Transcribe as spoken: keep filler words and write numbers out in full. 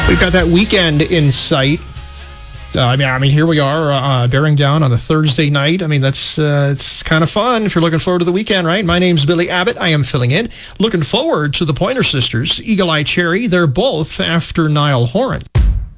We've got that weekend in sight. Uh, I mean, I mean, here we are, uh, bearing down on a Thursday night. I mean, that's uh, it's kind of fun if you're looking forward to the weekend, right? My name's Billy Abbott. I am filling in. Looking forward to the Pointer Sisters, Eagle Eye Cherry. They're both after Niall Horan.